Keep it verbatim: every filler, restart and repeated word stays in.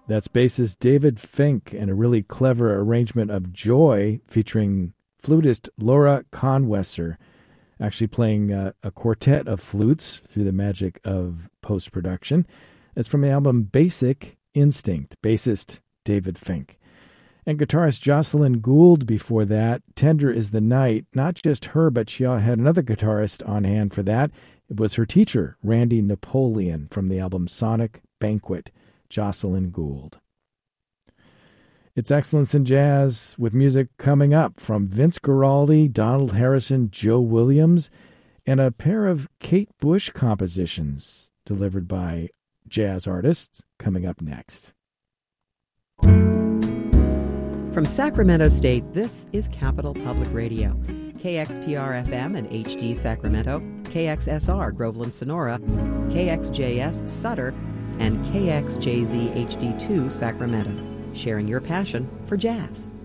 That's bassist David Fink and a really clever arrangement of Joy featuring flutist Laura Conwesser, actually playing uh, a quartet of flutes through the magic of post-production. It's from the album Basic Instinct, bassist David Fink. And guitarist Jocelyn Gould before that, Tender is the Night. Not just her, but she had another guitarist on hand for that. It was her teacher, Randy Napoleon, from the album Sonic Banquet, Jocelyn Gould. It's Excellence in Jazz with music coming up from Vince Guaraldi, Donald Harrison, Joe Williams, and a pair of Kate Bush compositions delivered by jazz artists coming up next. From Sacramento State, this is Capital Public Radio. K X P R F M and H D Sacramento, K X S R Groveland Sonora, K X J S Sutter, and K X J Z H D two Sacramento. Sharing your passion for jazz.